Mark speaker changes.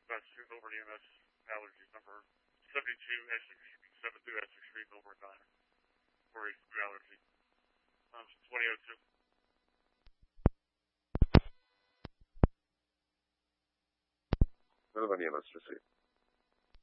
Speaker 1: dispatch to Milburn EMS allergies number 72 Essex, 72 Essex Street, Milburn Diner, for a food allergy. 2002.
Speaker 2: Milburn EMS received.